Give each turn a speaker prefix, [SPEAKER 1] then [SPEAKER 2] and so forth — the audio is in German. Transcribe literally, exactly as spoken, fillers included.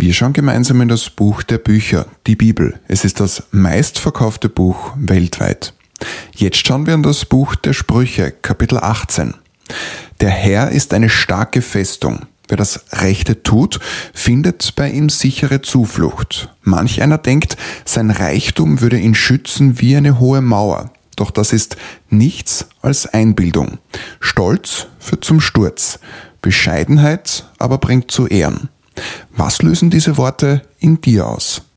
[SPEAKER 1] Wir schauen gemeinsam in das Buch der Bücher, die Bibel. Es ist das meistverkaufte Buch weltweit. Jetzt schauen wir in das Buch der Sprüche, Kapitel achtzehn. Der Herr ist eine starke Festung. Wer das Rechte tut, findet bei ihm sichere Zuflucht. Manch einer denkt, sein Reichtum würde ihn schützen wie eine hohe Mauer. Doch das ist nichts als Einbildung. Stolz führt zum Sturz. Bescheidenheit aber bringt zu Ehren. Was lösen diese Worte in dir aus?